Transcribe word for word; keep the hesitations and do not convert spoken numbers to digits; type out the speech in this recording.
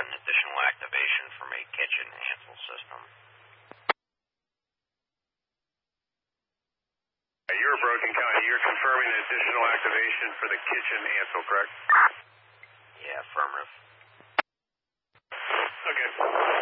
an additional activation from a kitchen Ansel system. You're Broken County. You're confirming an additional activation for the kitchen Ansel, correct? Yeah, affirmative. Okay.